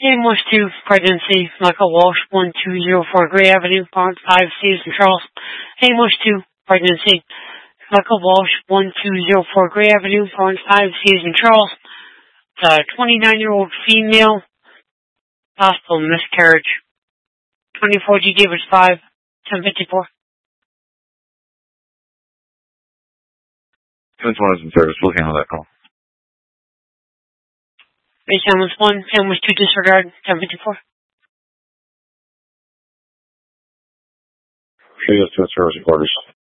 Amos 2, pregnancy, Michael Walsh, 1204 Gray Avenue, Part 5, Season Charles. Amos 2, pregnancy, Michael Walsh, 1204 Gray Avenue, Part 5, Season Charles. 29-year-old female, possible miscarriage. 24 G. Davis 5, 1054. This one is in service. We'll handle that call. Base Ambulance 1, Ambulance 2 disregard, 1054. Sure, yes, to service quarters.